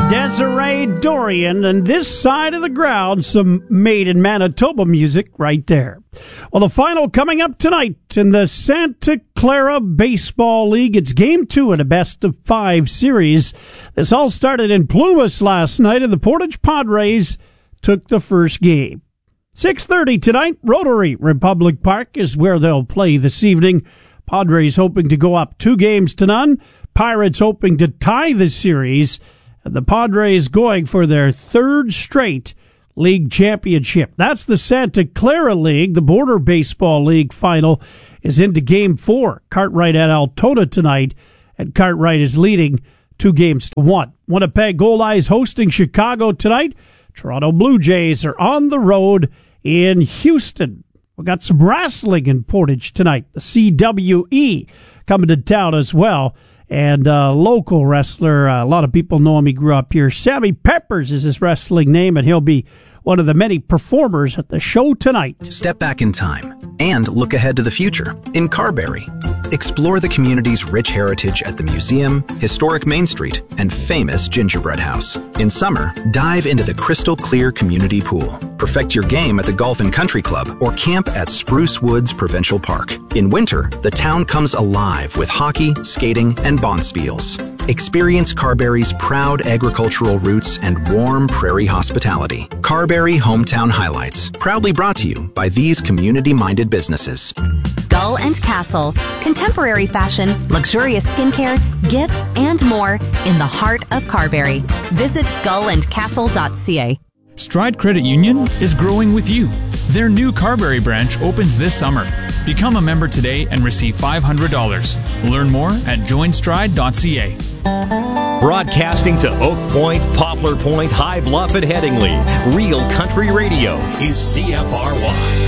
Desiree Dorian, and this side of the ground, some made in Manitoba music right there. Well, the final coming up tonight in the Santa Clara Baseball League. It's Game 2 in a best-of-5 series. This all started in Plumas last night, and the Portage Padres took the first game. 6:30 tonight, Rotary Republic Park is where they'll play this evening. Padres hoping to go up 2-0. Pirates hoping to tie the series. And the Padres going for their third straight league championship. That's the Santa Clara League. The Border Baseball League final is into Game 4. Cartwright at Altona tonight, and Cartwright is leading 2-1. Winnipeg Goldeyes hosting Chicago tonight. Toronto Blue Jays are on the road in Houston. We got some wrestling in Portage tonight. The CWE coming to town as well. And local wrestler, a lot of people know him. He grew up here. Sammy Peppers is his wrestling name, and he'll be one of the many performers at the show tonight. Step back in time and look ahead to the future in Carberry. Explore the community's rich heritage at the museum, historic Main Street, and famous gingerbread house. In summer, dive into the crystal clear community pool. Perfect your game at the Golf and Country Club or camp at Spruce Woods Provincial Park. In winter, the town comes alive with hockey, skating, and bonspiels. Experience Carberry's proud agricultural roots and warm prairie hospitality. Carberry Hometown Highlights, proudly brought to you by these community-minded businesses. Gull and Castle. Contemporary fashion, luxurious skincare, gifts, and more in the heart of Carberry. Visit gullandcastle.ca. Stride Credit Union is growing with you. Their new Carberry branch opens this summer. Become a member today and receive $500. Learn more at joinstride.ca. Broadcasting to Oak Point, Poplar Point, High Bluff, and Headingley. Real Country Radio is CFRY.